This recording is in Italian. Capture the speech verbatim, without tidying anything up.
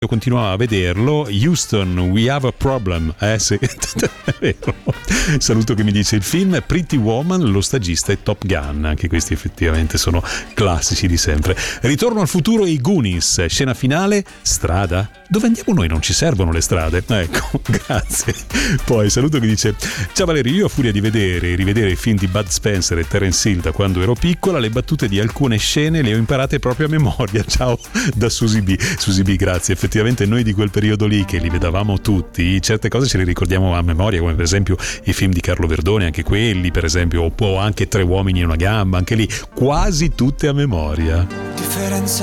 continuava a vederlo. Houston, we have a problem. Eh sì, è vero. Saluto che mi dice il film Pretty Woman, Lo stagista e Top Gun. Anche questi effettivamente sono classici di sempre. Ritorno al futuro e i Goonies. Scena finale, strada? Dove andiamo noi non ci servono le strade. Ecco, grazie. Poi saluto che dice: ciao Valerio, io a furia di vedere e rivedere i film di Bud Spencer e Terence Hill da quando ero piccola, le battute di alcune scene le ho imparate proprio a memoria. Ciao da Susie B. Susie B, grazie. Effettivamente noi di quel periodo lì che li vedavamo tutti, certe cose ce le ricordiamo a memoria, come per esempio i film di Carlo Verdone, anche quelli per esempio, o anche Tre uomini e una gamba, anche lì quasi tutte a memoria. Differenza